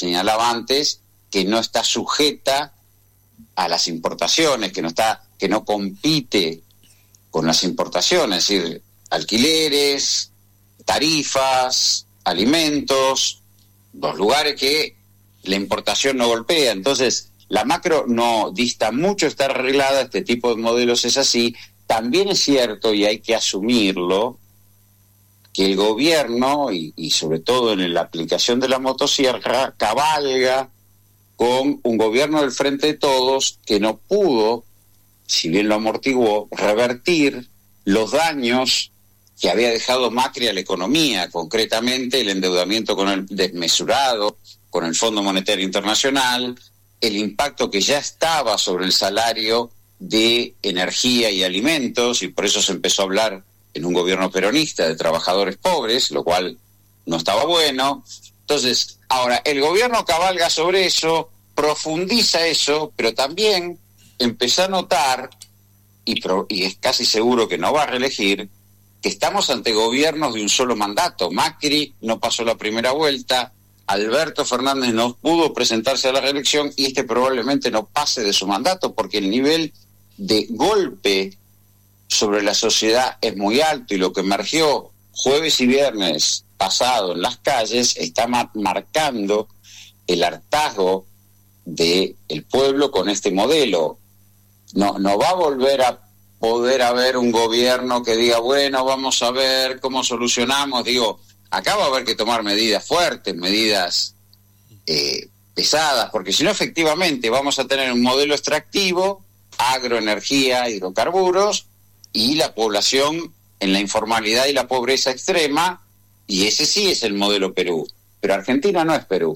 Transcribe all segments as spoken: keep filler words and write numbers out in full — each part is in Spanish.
señalaba antes, que no está sujeta a las importaciones, que no está, que no compite con las importaciones, es decir, alquileres, tarifas, alimentos, los lugares que la importación no golpea. Entonces, la macro no dista mucho, está arreglada, este tipo de modelos es así. También es cierto, y hay que asumirlo, que el gobierno, y, y sobre todo en la aplicación de la motosierra, cabalga con un gobierno del Frente de Todos que no pudo, si bien lo amortiguó, revertir los daños que había dejado Macri a la economía, concretamente el endeudamiento con el desmesurado, con el Fondo Monetario Internacional, el impacto que ya estaba sobre el salario de energía y alimentos, y por eso se empezó a hablar en un gobierno peronista de trabajadores pobres, lo cual no estaba bueno. Entonces, ahora, el gobierno cabalga sobre eso, profundiza eso, pero también empezó a notar, y, pro, y es casi seguro que no va a reelegir, que estamos ante gobiernos de un solo mandato. Macri no pasó la primera vuelta, Alberto Fernández no pudo presentarse a la reelección y este probablemente no pase de su mandato porque el nivel de golpe sobre la sociedad es muy alto y lo que emergió jueves y viernes pasado en las calles está ma- marcando el hartazgo del pueblo con este modelo. No, no va a volver a poder haber un gobierno que diga, bueno, vamos a ver cómo solucionamos. Digo, acá va a haber que tomar medidas fuertes, medidas eh, pesadas, porque si no, efectivamente, vamos a tener un modelo extractivo, agroenergía, hidrocarburos, y la población en la informalidad y la pobreza extrema, y ese sí es el modelo Perú. Pero Argentina no es Perú.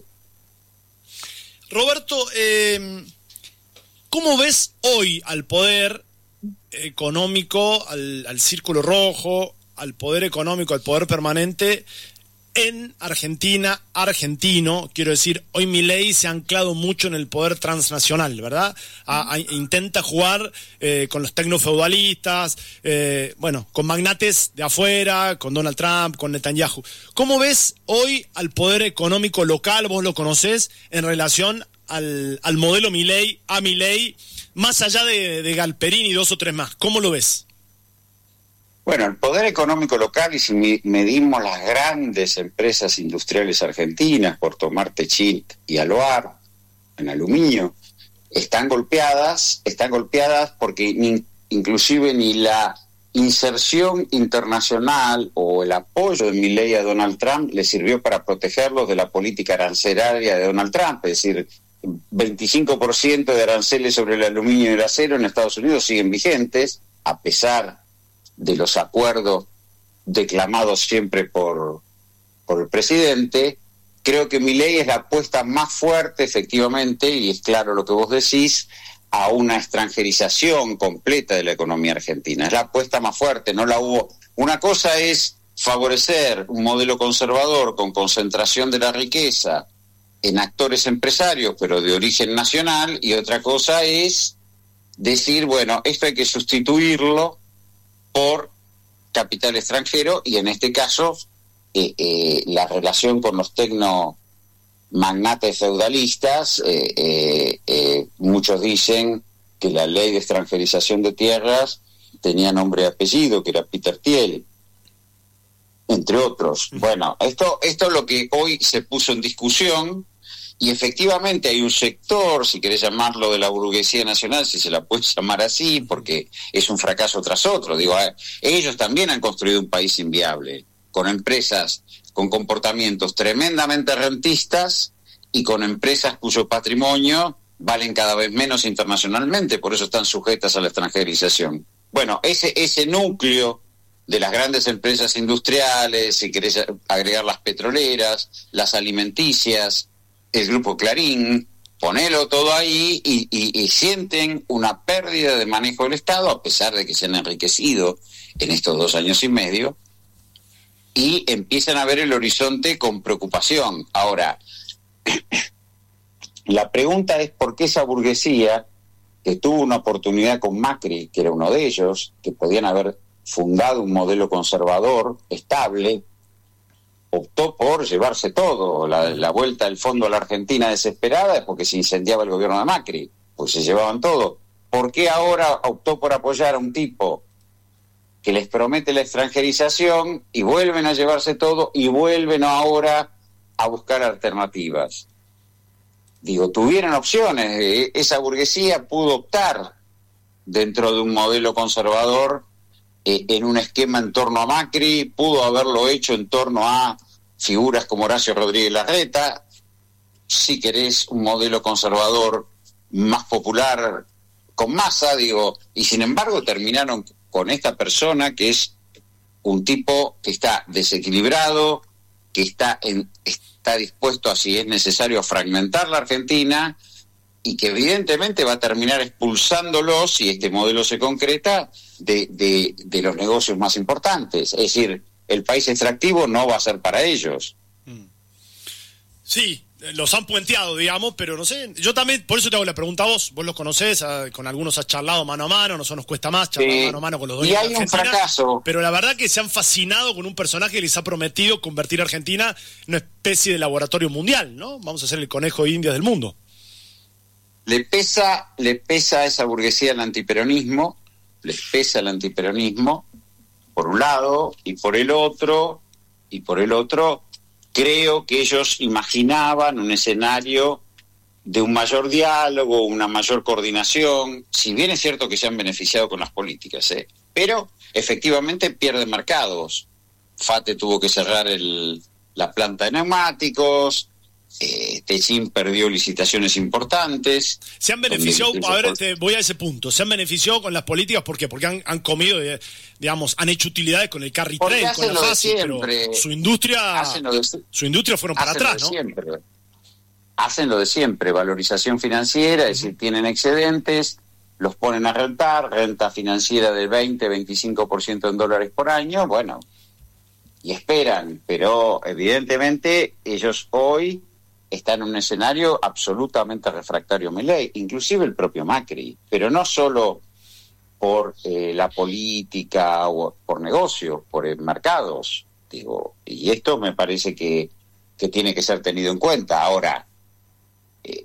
Roberto, eh, ¿cómo ves hoy al poder económico, al, al círculo rojo, al poder económico, al poder permanente en Argentina, argentino? Quiero decir, hoy Milei se ha anclado mucho en el poder transnacional, ¿verdad? A, a, intenta jugar eh, con los tecnofeudalistas, eh, bueno, con magnates de afuera, con Donald Trump, con Netanyahu. ¿Cómo ves hoy al poder económico local, vos lo conocés, en relación al, al modelo Milei, a Milei, más allá de, de Galperín y dos o tres más? ¿Cómo lo ves? Bueno, el poder económico local, y si medimos las grandes empresas industriales argentinas, por tomar Techint y Aluar, en aluminio, están golpeadas, están golpeadas porque ni, inclusive ni la inserción internacional o el apoyo de Milei a Donald Trump le sirvió para protegerlos de la política arancelaria de Donald Trump, es decir, veinticinco por ciento de aranceles sobre el aluminio y el acero en Estados Unidos siguen vigentes, a pesar de los acuerdos declamados siempre por, por el presidente. Creo que Milei es la apuesta más fuerte, efectivamente, y es claro lo que vos decís, a una extranjerización completa de la economía argentina. Es la apuesta más fuerte, no la hubo. Una cosa es favorecer un modelo conservador con concentración de la riqueza en actores empresarios, pero de origen nacional, y otra cosa es decir, bueno, esto hay que sustituirlo por capital extranjero, y en este caso eh, eh, la relación con los tecnomagnates feudalistas, eh, eh, eh, muchos dicen que la ley de extranjerización de tierras tenía nombre y apellido, que era Peter Thiel, entre otros. Bueno, esto, esto es lo que hoy se puso en discusión. Y efectivamente hay un sector, si querés llamarlo, de la burguesía nacional, si se la puede llamar así, porque es un fracaso tras otro. Digo, ellos también han construido un país inviable, con empresas con comportamientos tremendamente rentistas y con empresas cuyo patrimonio valen cada vez menos internacionalmente, por eso están sujetas a la extranjerización. Bueno, ese, ese núcleo de las grandes empresas industriales, si querés agregar las petroleras, las alimenticias, el Grupo Clarín, ponelo todo ahí y, y, y sienten una pérdida de manejo del Estado, a pesar de que se han enriquecido en estos dos años y medio, y empiezan a ver el horizonte con preocupación. Ahora, la pregunta es por qué esa burguesía, que tuvo una oportunidad con Macri, que era uno de ellos, que podían haber fundado un modelo conservador, estable, optó por llevarse todo. La, la vuelta del fondo a la Argentina desesperada es porque se incendiaba el gobierno de Macri, pues se llevaban todo. ¿Por qué ahora optó por apoyar a un tipo que les promete la extranjerización y vuelven a llevarse todo y vuelven ahora a buscar alternativas? Digo, tuvieron opciones. Esa burguesía pudo optar dentro de un modelo conservador eh, en un esquema en torno a Macri, pudo haberlo hecho en torno a figuras como Horacio Rodríguez Larreta, si querés un modelo conservador más popular con Massa, digo, y sin embargo terminaron con esta persona que es un tipo que está desequilibrado, que está en, está dispuesto a, si es necesario, a fragmentar la Argentina, y que evidentemente va a terminar expulsándolos, si este modelo se concreta, de, de, de los negocios más importantes. Es decir, el país extractivo no va a ser para ellos. Sí, los han puenteado, digamos, pero no sé, yo también, por eso te hago la pregunta a vos, vos los conocés, a, con algunos has charlado mano a mano, nosotros nos cuesta más charlar Sí. mano a mano con los dueños Y hay de un Argentina, fracaso. pero la verdad que se han fascinado con un personaje que les ha prometido convertir a Argentina en una especie de laboratorio mundial, ¿no? Vamos a ser el conejo de Indias del mundo. Le pesa, le pesa a esa burguesía el antiperonismo, les pesa el antiperonismo, por un lado, y por el otro, y por el otro, creo que ellos imaginaban un escenario de un mayor diálogo, una mayor coordinación, si bien es cierto que se han beneficiado con las políticas, ¿eh? Pero efectivamente pierden mercados. FATE tuvo que cerrar el, la planta de neumáticos, eh, Techín perdió licitaciones importantes. Se han beneficiado, a ver, te voy a ese punto, se han beneficiado con las políticas, ¿por qué? Porque han, han comido, eh, digamos, han hecho utilidades con el carry trade, con la fácil, pero su industria, de, su industria fueron para atrás, ¿no? Siempre. Hacen lo de siempre, valorización financiera, es decir, tienen excedentes, los ponen a rentar, renta financiera del veinte, veinticinco por ciento en dólares por año, bueno, y esperan, pero evidentemente ellos hoy están en un escenario absolutamente refractario a Milei, inclusive el propio Macri, pero no solo por eh, la política o por negocios, por eh, mercados, digo, y esto me parece que, que tiene que ser tenido en cuenta. Ahora, eh,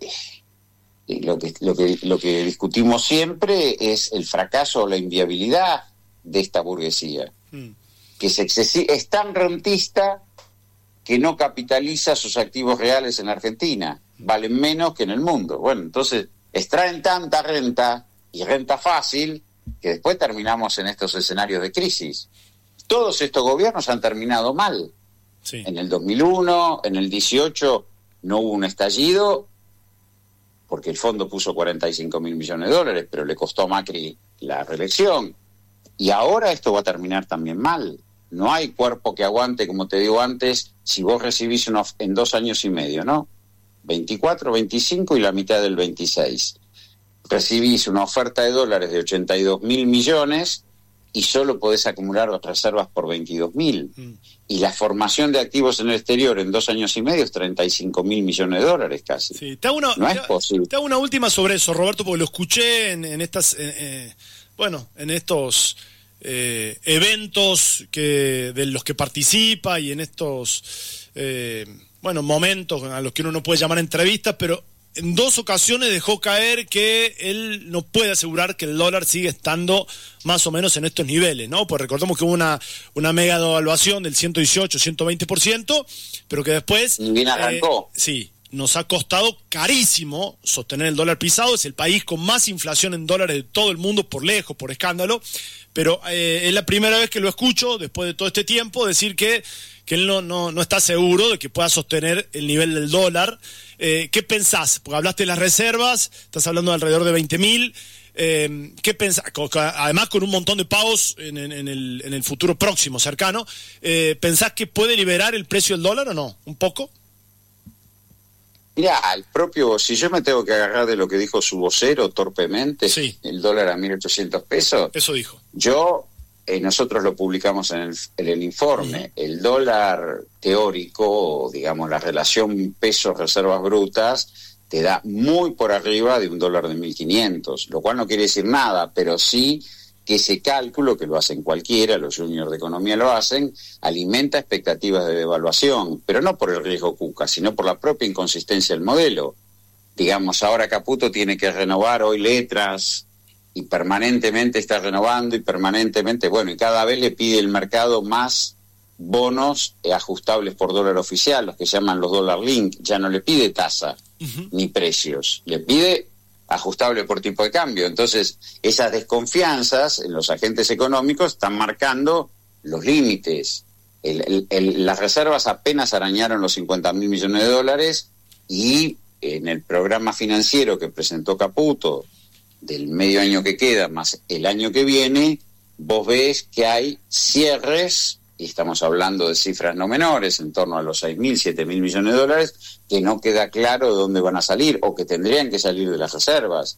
lo que, lo que, lo que discutimos siempre es el fracaso o la inviabilidad de esta burguesía, mm. que es, excesi- es tan rentista que no capitaliza sus activos reales en Argentina, valen menos que en el mundo. Bueno, entonces extraen tanta renta, y renta fácil, que después terminamos en estos escenarios de crisis. Todos estos gobiernos han terminado mal. Sí. En el dos mil uno, en el dieciocho no hubo un estallido, porque el fondo puso cuarenta y cinco mil millones de dólares, pero le costó a Macri la reelección. Y ahora esto va a terminar también mal. No hay cuerpo que aguante, como te digo antes, si vos recibís una, en dos años y medio, ¿no? veinticuatro, veinticinco y la mitad del veintiséis. Recibís una oferta de dólares de ochenta y dos mil millones y solo podés acumular las reservas por veintidós mil. Mm. Y la formación de activos en el exterior en dos años y medio es treinta y cinco mil millones de dólares casi. Sí, te hago una, no te, es posible. Te hago una última sobre eso, Roberto, porque lo escuché en, en estas, eh, eh, bueno, en estos eh, eventos que de los que participa y en estos, eh, bueno, momentos a los que uno no puede llamar entrevistas, pero en dos ocasiones dejó caer que él no puede asegurar que el dólar sigue estando más o menos en estos niveles, ¿no? Pues recordemos que hubo una, una mega devaluación del ciento dieciocho, ciento veinte por ciento, pero que después... Bien arrancó. Eh, sí, nos ha costado carísimo sostener el dólar pisado. Es el país con más inflación en dólares de todo el mundo, por lejos, por escándalo. Pero eh, es la primera vez que lo escucho, después de todo este tiempo, decir que, que él no, no, no está seguro de que pueda sostener el nivel del dólar. Eh, ¿Qué pensás? Porque hablaste de las reservas, estás hablando de alrededor de veinte mil. Eh, ¿Qué pensás? Además, con un montón de pagos en, en, en, el, en el futuro próximo, cercano. Eh, ¿Pensás que puede liberar el precio del dólar o no? ¿Un poco? Mira, el propio, si yo me tengo que agarrar de lo que dijo su vocero torpemente, sí. El dólar a mil ochocientos pesos. Eso dijo. Yo, eh, nosotros lo publicamos en el, en el informe. Uh-huh. El dólar teórico, digamos, la relación pesos-reservas brutas, te da muy por arriba de un dólar de mil quinientos, lo cual no quiere decir nada, pero sí que ese cálculo, que lo hacen cualquiera, los juniors de economía lo hacen, alimenta expectativas de devaluación, pero no por el riesgo Cuca, sino por la propia inconsistencia del modelo. Digamos, ahora Caputo tiene que renovar hoy letras y permanentemente está renovando y permanentemente, bueno, y cada vez le pide el mercado más bonos ajustables por dólar oficial, los que llaman los dólar link, ya no le pide tasa uh-huh. ni precios, le pide ajustable por tipo de cambio. Entonces, esas desconfianzas en los agentes económicos están marcando los límites. El, el, el, las reservas apenas arañaron los cincuenta mil millones de dólares y en el programa financiero que presentó Caputo del medio año que queda más el año que viene, vos ves que hay cierres, y estamos hablando de cifras no menores, en torno a los seis mil, siete mil millones de dólares, que no queda claro de dónde van a salir o que tendrían que salir de las reservas.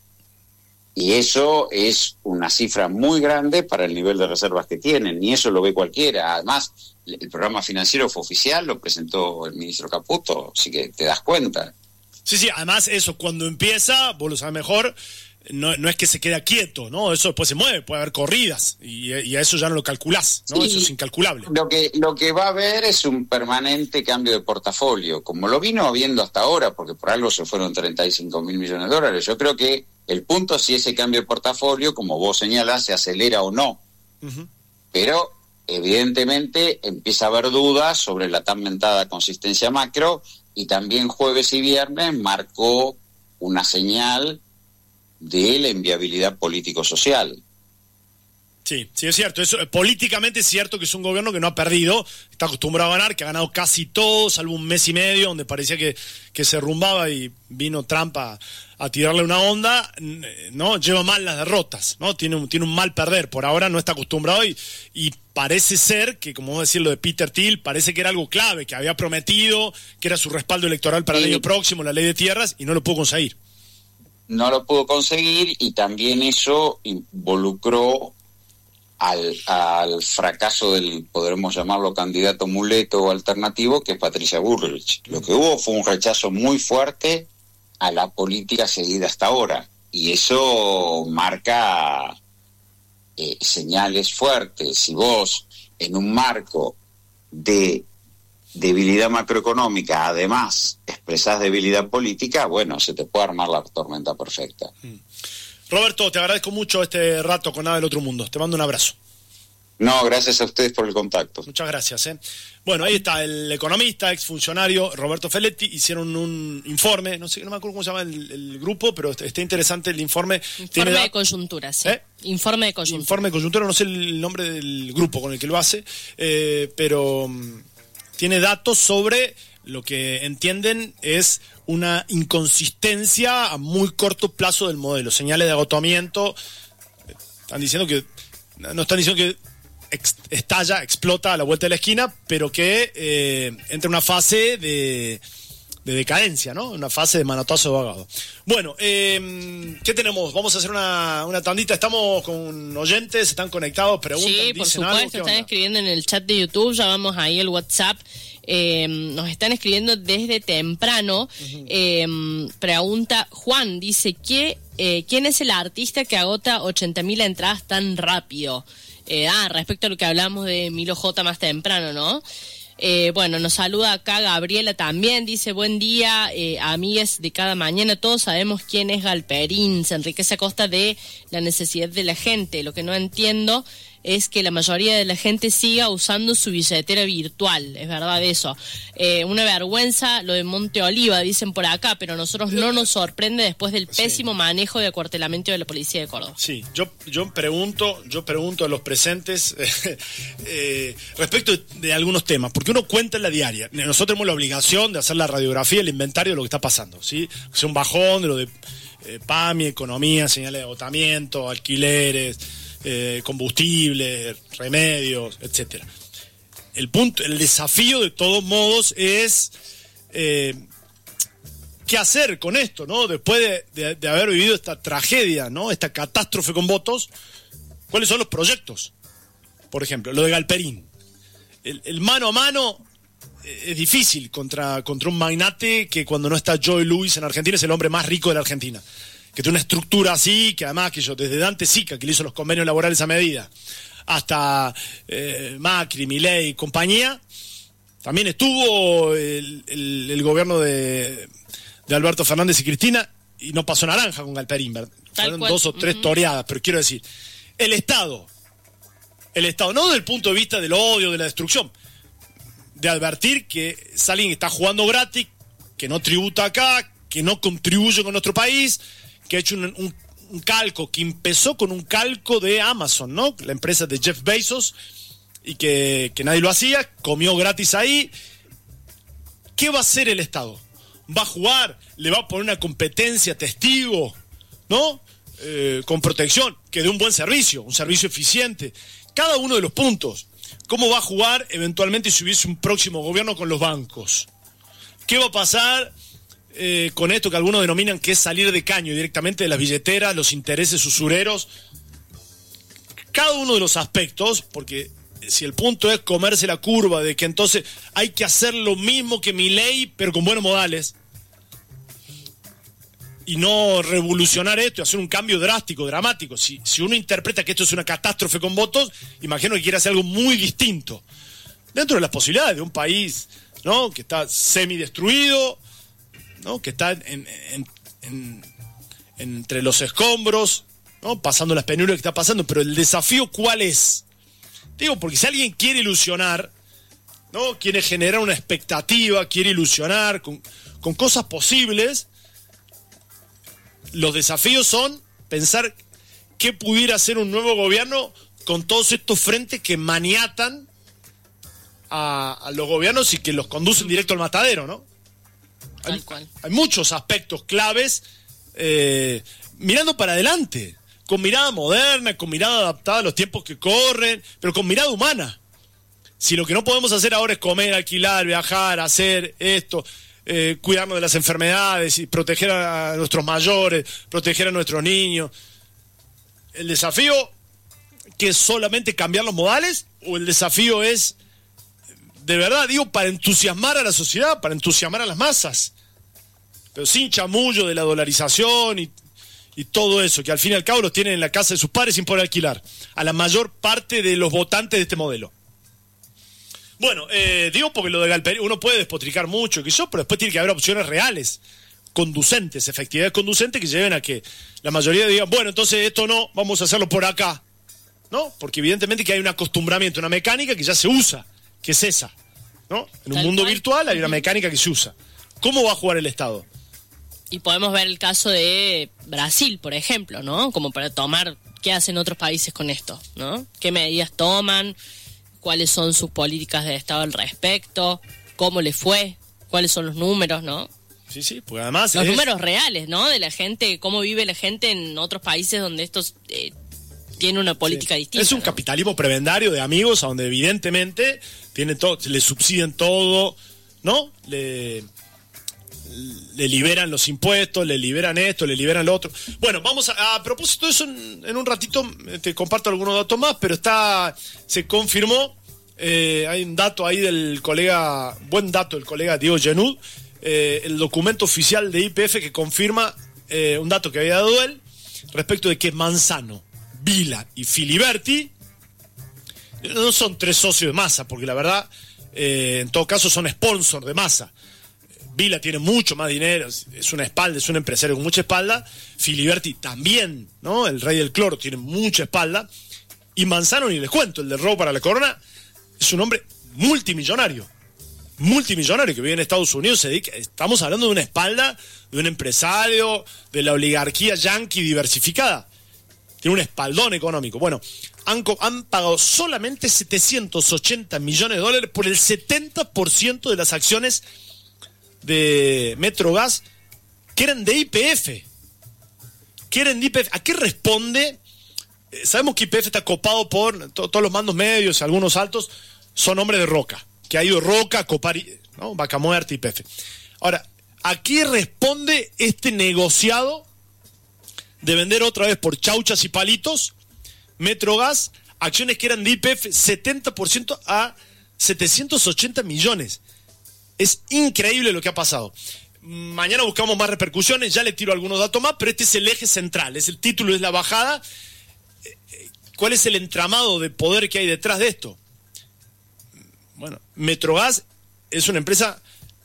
Y eso es una cifra muy grande para el nivel de reservas que tienen, y eso lo ve cualquiera. Además, el programa financiero fue oficial, lo presentó el ministro Caputo, así que te das cuenta. Sí, sí, además eso, cuando empieza, vos lo sabes mejor, no, no es que se queda quieto, ¿no? Eso después se mueve, puede haber corridas, y, y a eso ya no lo calculás, ¿no? Sí, eso es incalculable. Lo que, lo que va a haber es un permanente cambio de portafolio, como lo vino habiendo hasta ahora, porque por algo se fueron treinta y cinco mil millones de dólares. Yo creo que el punto es si ese cambio de portafolio, como vos señalás, se acelera o no. Uh-huh. Pero, evidentemente, empieza a haber dudas sobre la tan mentada consistencia macro, y también jueves y viernes marcó una señal de la inviabilidad político-social. Sí, sí, es cierto. Eso, políticamente es cierto que es un gobierno que no ha perdido, está acostumbrado a ganar, que ha ganado casi todo, salvo un mes y medio, donde parecía que, que se rumbaba y vino Trump a, a tirarle una onda, ¿no? Lleva mal las derrotas, ¿no? Tiene un, tiene un mal perder, por ahora no está acostumbrado y, y parece ser que, como vos decís lo de Peter Thiel, parece que era algo clave, que había prometido, que era su respaldo electoral para sí. el año próximo, la ley de tierras, y no lo pudo conseguir. No lo pudo conseguir, y también eso involucró Al, al fracaso del, podremos llamarlo, candidato muleto o alternativo, que es Patricia Bullrich. Lo que hubo fue un rechazo muy fuerte a la política seguida hasta ahora, y eso marca eh, señales fuertes. Si vos, en un marco de debilidad macroeconómica, además expresás debilidad política, bueno, se te puede armar la tormenta perfecta. Mm. Roberto, te agradezco mucho este rato con Nada del Otro Mundo. Te mando un abrazo. No, gracias a ustedes por el contacto. Muchas gracias. ¿eh? Bueno, ahí está el economista, exfuncionario Roberto Feletti. Hicieron un informe, no sé, no me acuerdo cómo se llama el, el grupo, pero está interesante el informe. Informe de coyuntura, sí. ¿Eh? Informe de coyuntura. Informe de coyuntura, no sé el nombre del grupo con el que lo hace, eh, pero um, tiene datos sobre lo que entienden es una inconsistencia a muy corto plazo del modelo, señales de agotamiento. Están diciendo que, no están diciendo que ex, estalla, explota a la vuelta de la esquina, pero que eh, entra en una fase de, de decadencia, ¿no? Una fase de manotazo de vagado. Bueno, eh, ¿qué tenemos? Vamos a hacer una, una tandita. Estamos con oyentes, están conectados, preguntan, sí, por dicen supuesto, algo. están escribiendo en el chat de YouTube, ya vamos ahí el WhatsApp. Eh, nos están escribiendo desde temprano. Uh-huh. eh, pregunta Juan, dice que eh, ¿quién es el artista que agota ochenta mil entradas tan rápido? Eh, ah, respecto a lo que hablamos de Milo J más temprano, ¿no? Eh, bueno, nos saluda acá Gabriela también, dice buen día, eh, amigas de cada mañana, todos sabemos quién es Galperín, se enriquece a costa de la necesidad de la gente. Lo que no entiendo es que la mayoría de la gente siga usando su billetera virtual, es verdad eso. Eh, una vergüenza lo de Monte Oliva, dicen por acá, pero a nosotros no nos sorprende después del pésimo sí. manejo de acuartelamiento de la policía de Córdoba. Sí, yo yo pregunto, yo pregunto a los presentes eh, respecto de algunos temas, porque uno cuenta en la diaria. Nosotros tenemos la obligación de hacer la radiografía, el inventario de lo que está pasando, ¿sí? O sea, un bajón de lo de eh, P A M I, economía, señales de agotamiento, alquileres, Eh, combustibles, remedios, etcétera. El punto, el desafío de todos modos es eh, qué hacer con esto, ¿no? Después de, de, de haber vivido esta tragedia, ¿no? Esta catástrofe con votos, ¿cuáles son los proyectos? Por ejemplo, lo de Galperín. El, el mano a mano eh, es difícil contra, contra un magnate que cuando no está Joe Louis en Argentina es el hombre más rico de la Argentina. que tiene una estructura así, que además que yo, desde Dante Sica, que le hizo los convenios laborales a medida, hasta eh, Macri, Milei y compañía, también estuvo el, el, el gobierno de, de Alberto Fernández y Cristina, y no pasó naranja con Galperín, fueron dos o tres uh-huh. toreadas, pero quiero decir, el Estado, el Estado, no desde el punto de vista del odio, de la destrucción, de advertir que es alguien que está jugando gratis, que no tributa acá, que no contribuye con nuestro país, que ha hecho un, un, un calco, que empezó con un calco de Amazon, ¿no? La empresa de Jeff Bezos, y que, que nadie lo hacía, comió gratis ahí. ¿Qué va a hacer el Estado? ¿Va a jugar? ¿Le va a poner una competencia testigo? ¿No? Eh, con protección, que dé un buen servicio, un servicio eficiente. Cada uno de los puntos. ¿Cómo va a jugar eventualmente si hubiese un próximo gobierno con los bancos? ¿Qué va a pasar eh, con esto que algunos denominan que es salir de caño directamente de las billeteras, los intereses usureros? Cada uno de los aspectos, porque si el punto es comerse la curva de que entonces hay que hacer lo mismo que Milei, pero con buenos modales, y no revolucionar esto y hacer un cambio drástico, dramático. Si, si uno interpreta que esto es una catástrofe con votos, imagino que quiere hacer algo muy distinto. Dentro de las posibilidades de un país, ¿no?, que está semidestruido, ¿no?, que está en, en, en, en, entre los escombros, ¿no?, pasando las penurias que está pasando. Pero el desafío, ¿cuál es? Digo, porque si alguien quiere ilusionar, ¿no?, quiere generar una expectativa, quiere ilusionar con, con cosas posibles, los desafíos son pensar qué pudiera hacer un nuevo gobierno con todos estos frentes que maniatan a, a los gobiernos y que los conducen directo al matadero, ¿no? Hay, Tal cual. Hay muchos aspectos claves eh, mirando para adelante, con mirada moderna, con mirada adaptada a los tiempos que corren, pero con mirada humana. Si lo que no podemos hacer ahora es comer, alquilar, viajar, hacer esto... Eh, cuidarnos de las enfermedades y proteger a nuestros mayores, proteger a nuestros niños. ¿El desafío que es solamente cambiar los modales o el desafío es, de verdad, digo, para entusiasmar a la sociedad, para entusiasmar a las masas, pero sin chamullo de la dolarización y, y todo eso, que al fin y al cabo los tienen en la casa de sus padres sin poder alquilar a la mayor parte de los votantes de este modelo? Bueno, eh, digo porque lo de Galperín, uno puede despotricar mucho, que yo, pero después tiene que haber opciones reales, conducentes, efectividades conducentes que lleven a que la mayoría digan, bueno, entonces esto no, vamos a hacerlo por acá, ¿no? Porque evidentemente que hay un acostumbramiento, una mecánica que ya se usa, que es esa, ¿no? En un Tal mundo cual. virtual hay una mecánica que se usa. ¿Cómo va a jugar el Estado? Y podemos ver el caso de Brasil, por ejemplo, ¿no? Como para tomar qué hacen otros países con esto, ¿no? ¿Qué medidas toman? ¿Cuáles son sus políticas de Estado al respecto? ¿Cómo le fue? ¿Cuáles son los números, no? Sí, sí, porque además... Los es... números reales, ¿no? De la gente, cómo vive la gente en otros países donde estos eh, tiene una política sí. distinta. Es un ¿no? capitalismo prebendario de amigos, a donde evidentemente tienen todo, le subsidian todo, ¿no? Le... le liberan los impuestos, le liberan esto, le liberan lo otro. Bueno, vamos a, a propósito de eso, en, en un ratito te comparto algunos datos más, pero está, se confirmó, eh, hay un dato ahí del colega, buen dato del colega Diego Genud, eh, el documento oficial de Y P F que confirma eh, un dato que había dado él, respecto de que Manzano, Vila y Filiberti no son tres socios de Massa, porque la verdad, eh, en todo caso son sponsor de Massa. Vila tiene mucho más dinero, es una espalda, es un empresario con mucha espalda. Filiberti también, ¿no? El rey del cloro tiene mucha espalda. Y Manzano, ni les cuento, el del robo para la corona, es un hombre multimillonario. Multimillonario que vive en Estados Unidos. Se dedica, estamos hablando de una espalda, de un empresario, de la oligarquía yanqui diversificada. Tiene un espaldón económico. Bueno, han, han pagado solamente setecientos ochenta millones de dólares por el setenta por ciento de las acciones de Metrogas que eran de Y P F, que eran de Y P F. ¿A qué responde? Eh, sabemos que Y P F está copado por to, todos los mandos medios, algunos altos son hombres de Roca, que ha ido Roca a copar, ¿no? Vaca Muerta, Y P F. Ahora, ¿a qué responde este negociado de vender otra vez por chauchas y palitos Metrogas, acciones que eran de Y P F, setenta por ciento a setecientos ochenta millones? Es increíble lo que ha pasado. Mañana buscamos más repercusiones, ya le tiro algunos datos más, pero este es el eje central, es el título, es la bajada. ¿Cuál es el entramado de poder que hay detrás de esto? Bueno, Metrogas es una empresa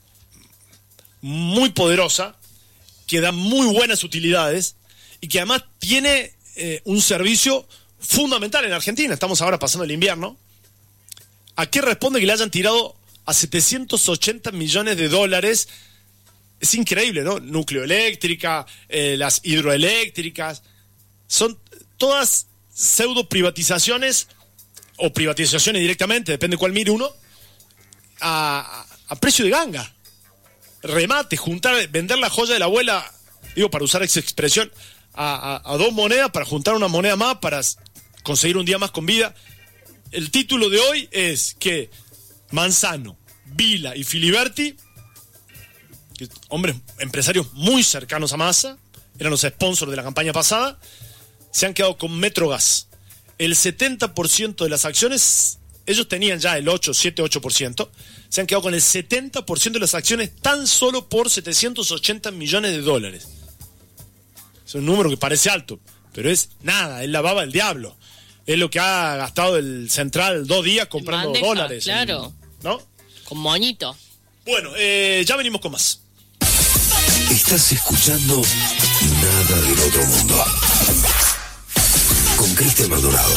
muy poderosa, que da muy buenas utilidades y que además tiene eh, un servicio fundamental en Argentina. Estamos ahora pasando el invierno. ¿A qué responde que le hayan tirado a setecientos ochenta millones de dólares? Es increíble, ¿no? Núcleo eléctrica, eh, las hidroeléctricas, son todas pseudo privatizaciones o privatizaciones directamente, depende cuál mire uno, a, a precio de ganga. Remate, juntar, vender la joya de la abuela, digo, para usar esa expresión, a, a, a dos monedas, para juntar una moneda más, para conseguir un día más con vida. El título de hoy es que Manzano, Vila y Filiberti, hombres, empresarios muy cercanos a Massa, eran los sponsors de la campaña pasada, se han quedado con Metrogas. El setenta por ciento de las acciones, ellos tenían ya el ocho, siete, ocho por ciento, se han quedado con el setenta por ciento de las acciones tan solo por setecientos ochenta millones de dólares. Es un número que parece alto, pero es nada, es la baba del diablo. Es lo que ha gastado el Central dos días comprando bandeja, dólares. Claro. En, ¿no? Con moñito. Bueno, eh, ya venimos con más. Estás escuchando Nada del Otro Mundo con Cristian Maldonado.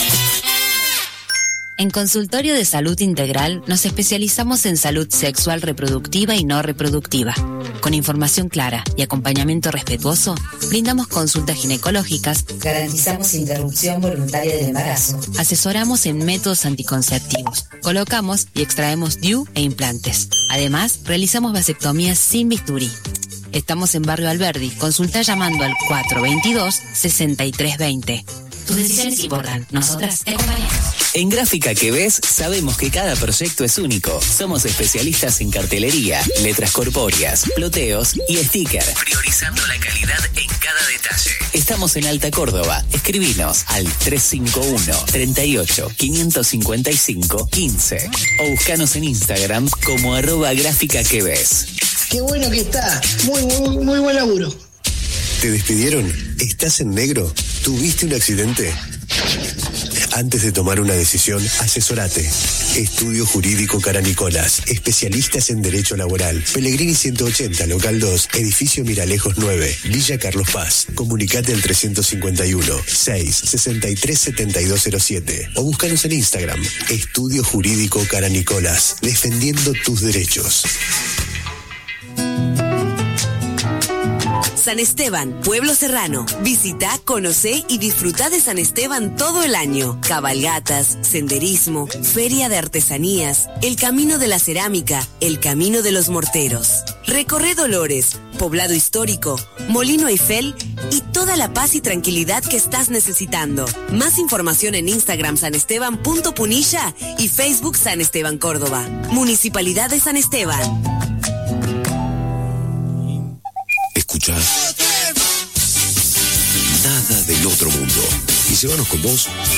En Consultorio de Salud Integral nos especializamos en salud sexual reproductiva y no reproductiva. Con información clara y acompañamiento respetuoso, brindamos consultas ginecológicas, garantizamos interrupción voluntaria del embarazo, asesoramos en métodos anticonceptivos, colocamos y extraemos D I U e implantes. Además, realizamos vasectomías sin bisturí. Estamos en Barrio Alberdi. Consulta llamando al cuatro veintidós, sesenta y tres veinte. Tus decisiones importan. Nosotras te acompañamos. En Gráfica que ves, sabemos que cada proyecto es único. Somos especialistas en cartelería, letras corpóreas, ploteos y sticker, priorizando la calidad en cada detalle. Estamos en Alta Córdoba. Escribinos al tres cinco uno, treinta y ocho, quinientos cincuenta y cinco, quince o buscanos en Instagram como arroba Gráfica que ves. Qué bueno que está. Muy, muy, muy buen laburo. ¿Te despidieron? ¿Estás en negro? ¿Tuviste un accidente? Antes de tomar una decisión, asesorate. Estudio Jurídico Caranicolas, especialistas en Derecho Laboral. Pellegrini ciento ochenta, Local dos, Edificio Miralejos nueve, Villa Carlos Paz. Comunicate al trescientos cincuenta y uno, seis, sesenta y tres, setenta y dos cero siete o búscanos en Instagram. Estudio Jurídico Caranicolas, defendiendo tus derechos. San Esteban, Pueblo Serrano. Visita, conocé y disfruta de San Esteban todo el año. Cabalgatas, senderismo, feria de artesanías, el camino de la cerámica, el camino de los morteros. Recorre Dolores, poblado histórico, Molino Eiffel y toda la paz y tranquilidad que estás necesitando. Más información en Instagram sanesteban.punilla y Facebook San Esteban Córdoba. Municipalidad de San Esteban. Escuchá Nada del Otro Mundo y llévanos con vos